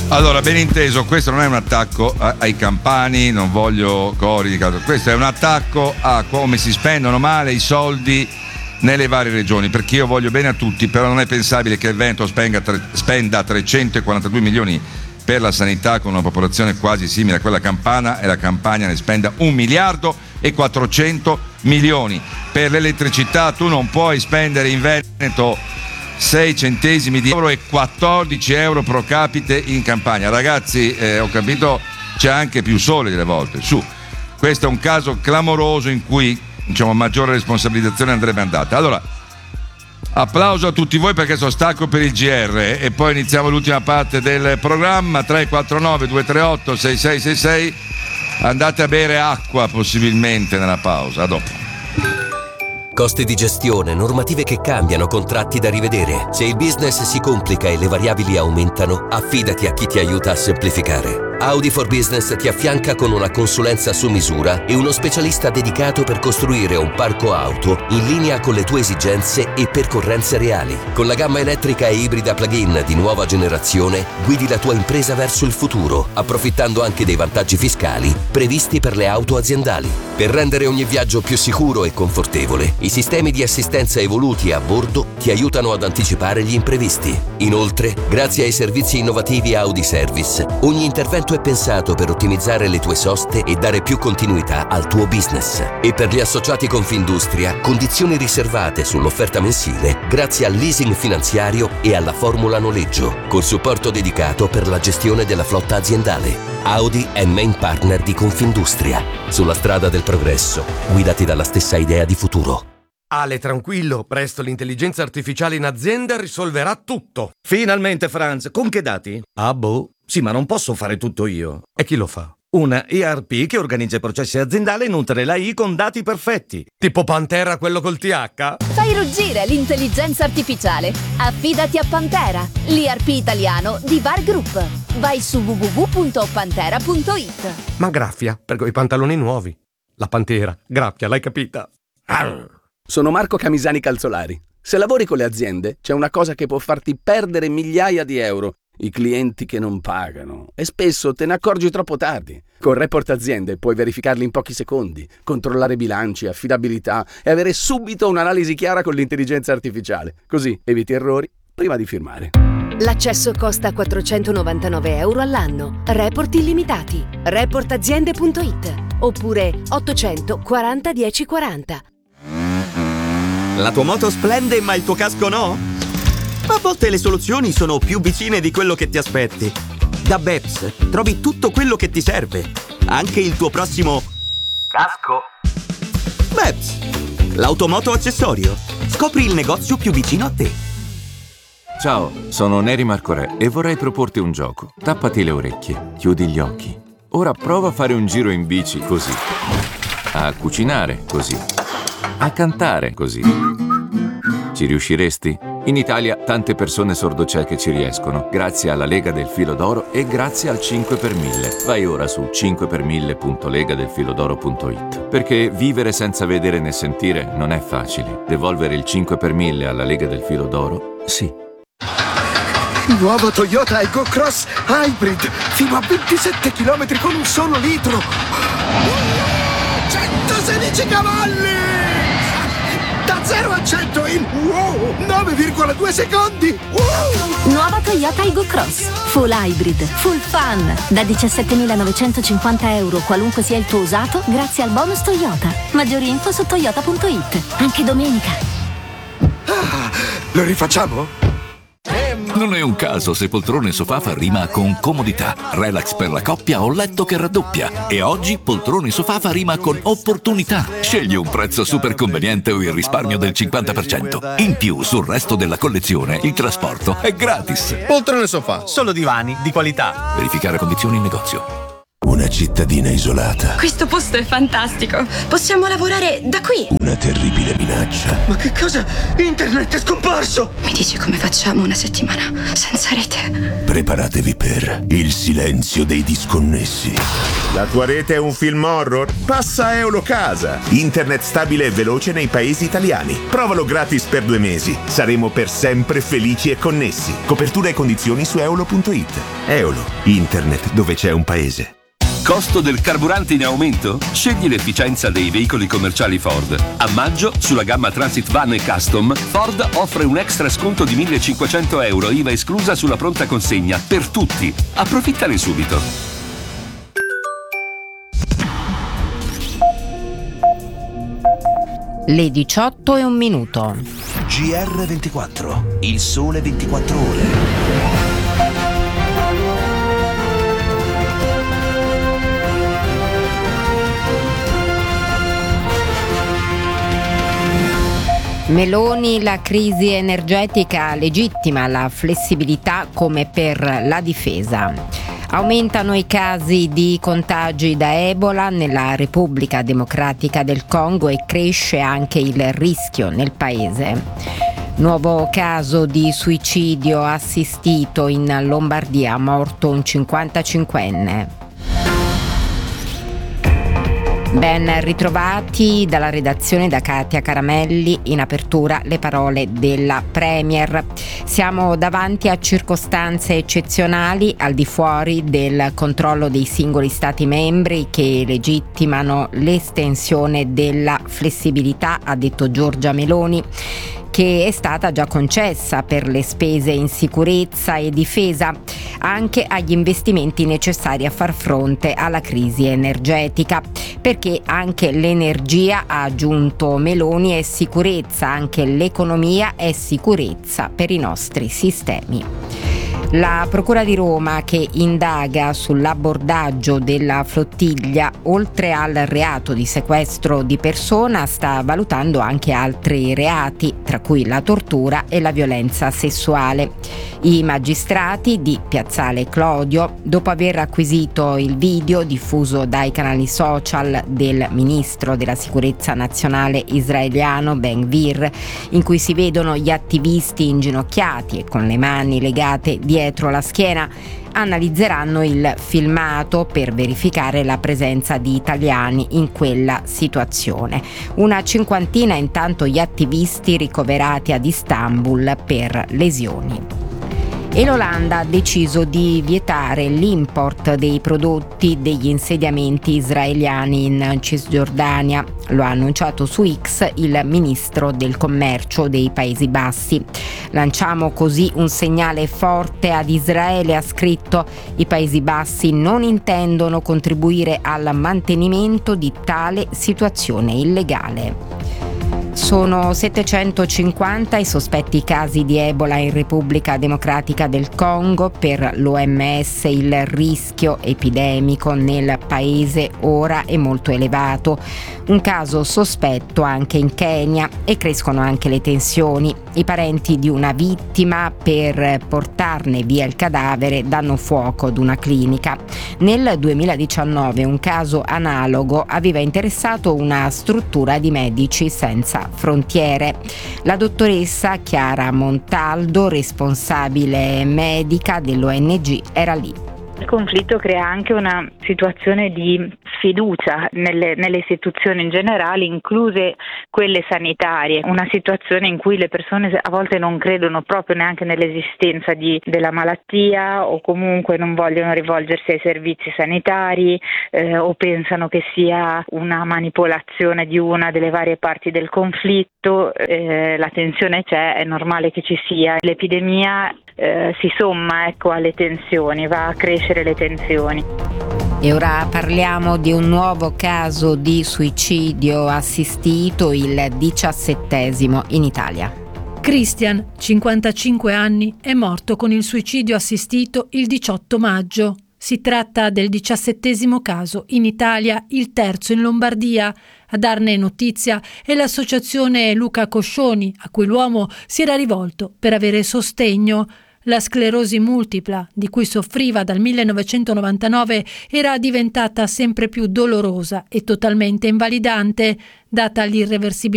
Allora, ben inteso, questo non è un attacco ai campani, non voglio cori di caso, questo è un attacco a come si spendono male i soldi nelle varie regioni, perché io voglio bene a tutti, però non è pensabile che il Veneto spenda 342 milioni per la sanità con una popolazione quasi simile a quella campana e la Campania ne spenda 1 miliardo e 400 milioni. Per l'elettricità tu non puoi spendere in Veneto 6 centesimi di euro e 14 euro pro capite in Campania. Ragazzi, ho capito, c'è anche più sole delle volte. Su, questo è un caso clamoroso in cui, diciamo, maggiore responsabilizzazione andrebbe andata. Allora, applauso a tutti voi perché sono stacco per il GR e poi iniziamo l'ultima parte del programma. 349 238 6666. Andate a bere acqua possibilmente nella pausa. A dopo. Costi di gestione, normative che cambiano, contratti da rivedere. Se il business si complica e le variabili aumentano, affidati a chi ti aiuta a semplificare. Audi for Business ti affianca con una consulenza su misura e uno specialista dedicato per costruire un parco auto in linea con le tue esigenze e percorrenze reali. Con la gamma elettrica e ibrida plug-in di nuova generazione, guidi la tua impresa verso il futuro, approfittando anche dei vantaggi fiscali previsti per le auto aziendali. Per rendere ogni viaggio più sicuro e confortevole, i sistemi di assistenza evoluti a bordo ti aiutano ad anticipare gli imprevisti. Inoltre, grazie ai servizi innovativi Audi Service, ogni intervento è pensato per ottimizzare le tue soste e dare più continuità al tuo business. E per gli associati Confindustria, condizioni riservate sull'offerta mensile grazie al leasing finanziario e alla formula noleggio, col supporto dedicato per la gestione della flotta aziendale. Audi è main partner di Confindustria. Sulla strada del progresso, guidati dalla stessa idea di futuro. Ale, tranquillo, presto l'intelligenza artificiale in azienda risolverà tutto. Finalmente, Franz, con che dati? Ah, boh. Sì, ma non posso fare tutto io. E chi lo fa? Una ERP che organizza i processi aziendali e nutre l'AI con dati perfetti. Tipo Pantera, quello col TH? Fai ruggire l'intelligenza artificiale. Affidati a Pantera, l'ERP italiano di VAR Group. Vai su www.pantera.it. Ma graffia, per quei pantaloni nuovi. La Pantera, graffia, l'hai capita? Sono Marco Camisani Calzolari. Se lavori con le aziende, c'è una cosa che può farti perdere migliaia di euro. I clienti che non pagano. E spesso te ne accorgi troppo tardi. Con Report Aziende puoi verificarli in pochi secondi, controllare bilanci, affidabilità e avere subito un'analisi chiara con l'intelligenza artificiale. Così eviti errori prima di firmare. L'accesso costa 499 euro all'anno. Report illimitati. Reportaziende.it oppure 840 1040. La tua moto splende ma il tuo casco no? A volte le soluzioni sono più vicine di quello che ti aspetti. Da Beps trovi tutto quello che ti serve, anche il tuo prossimo casco. Beps, l'automoto accessorio. Scopri il negozio più vicino a te. Ciao, sono Neri Marco Re e vorrei proporti un gioco. Tappati le orecchie, chiudi gli occhi. Ora prova a fare un giro in bici così, a cucinare così, a cantare così. Ci riusciresti? In Italia tante persone sordocieche ci riescono, grazie alla Lega del Filo d'Oro e grazie al 5 per 1000. Vai ora su 5per1000.legadelfilodoro.it. Perché vivere senza vedere né sentire non è facile. Devolvere il 5 per 1000 alla Lega del Filo d'Oro, sì. Nuovo Toyota Aygo Cross Hybrid, fino a 27 km con un solo litro. 116 cavalli! Da 0 a 100 in 9,2 secondi! Nuova Toyota Aygo Cross Full Hybrid, Full Fun. Da 17.950 euro qualunque sia il tuo usato, grazie al bonus Toyota. Maggiori info su toyota.it. Anche domenica. Lo rifacciamo? Non è un caso se poltrone sofà fa rima con comodità, relax per la coppia o letto che raddoppia. E oggi poltrone sofà fa rima con opportunità. Scegli un prezzo super conveniente o il risparmio del 50%. In più, sul resto della collezione, il trasporto è gratis. Poltrone sofà, solo divani di qualità. Verificare condizioni in negozio. Una cittadina isolata. Questo posto è fantastico. Possiamo lavorare da qui. Una terribile minaccia. Ma che cosa? Internet è scomparso! Mi dici come facciamo una settimana senza rete? Preparatevi per il silenzio dei disconnessi. La tua rete è un film horror? Passa a Eulocasa. Internet stabile e veloce nei paesi italiani. Provalo gratis per 2 mesi. Saremo per sempre felici e connessi. Copertura e condizioni su eolo.it. Eolo. Internet dove c'è un paese. Costo del carburante in aumento? Scegli l'efficienza dei veicoli commerciali Ford. A maggio, sulla gamma Transit Van e Custom, Ford offre un extra sconto di 1.500 euro, IVA esclusa sulla pronta consegna, per tutti. Approfittane subito. Le 18:01. GR24, il sole 24 ore. Meloni, la crisi energetica legittima la flessibilità come per la difesa. Aumentano i casi di contagi da Ebola nella Repubblica Democratica del Congo e cresce anche il rischio nel paese. Nuovo caso di suicidio assistito in Lombardia, morto un 55enne. Ben ritrovati dalla redazione da Katia Caramelli. In apertura le parole della Premier. Siamo davanti a circostanze eccezionali al di fuori del controllo dei singoli Stati membri che legittimano l'estensione della flessibilità, ha detto Giorgia Meloni, che è stata già concessa per le spese in sicurezza e difesa, anche agli investimenti necessari a far fronte alla crisi energetica, perché anche l'energia, ha aggiunto Meloni, è sicurezza, anche l'economia è sicurezza per i nostri sistemi. La Procura di Roma, che indaga sull'abbordaggio della flottiglia, oltre al reato di sequestro di persona, sta valutando anche altri reati, tra cui la tortura e la violenza sessuale. I magistrati di Piazzale Clodio, dopo aver acquisito il video diffuso dai canali social del ministro della sicurezza nazionale israeliano Ben Gvir, in cui si vedono gli attivisti inginocchiati e con le mani legate dietro la schiena, analizzeranno il filmato per verificare la presenza di italiani in quella situazione. Una cinquantina intanto gli attivisti ricoverati ad Istanbul per lesioni. E l'Olanda ha deciso di vietare l'import dei prodotti degli insediamenti israeliani in Cisgiordania. Lo ha annunciato su X il ministro del commercio dei Paesi Bassi. Lanciamo così un segnale forte ad Israele, ha scritto. I Paesi Bassi non intendono contribuire al mantenimento di tale situazione illegale. Sono 750 i sospetti casi di Ebola in Repubblica Democratica del Congo. Per l'OMS il rischio epidemico nel paese ora è molto elevato. Un caso sospetto anche in Kenya e crescono anche le tensioni. I parenti di una vittima, per portarne via il cadavere, danno fuoco ad una clinica. Nel 2019 un caso analogo aveva interessato una struttura di Medici Senza Frontiere. La dottoressa Chiara Montaldo, responsabile medica dell'ONG, era lì. Il conflitto crea anche una situazione di sfiducia nelle istituzioni in generale, incluse quelle sanitarie, una situazione in cui le persone a volte non credono proprio neanche nell'esistenza della malattia, o comunque non vogliono rivolgersi ai servizi sanitari, o pensano che sia una manipolazione di una delle varie parti del conflitto. La tensione c'è, è normale che ci sia. L'epidemia si somma alle tensioni, va a crescere le tensioni. E ora parliamo di un nuovo caso di suicidio assistito, il 17° in Italia. Christian, 55 anni, è morto con il suicidio assistito il 18 maggio. Si tratta del 17° caso in Italia, il terzo in Lombardia. A darne notizia è l'associazione Luca Coscioni, a cui l'uomo si era rivolto per avere sostegno. La sclerosi multipla, di cui soffriva dal 1999, era diventata sempre più dolorosa e totalmente invalidante, data l'irreversibilità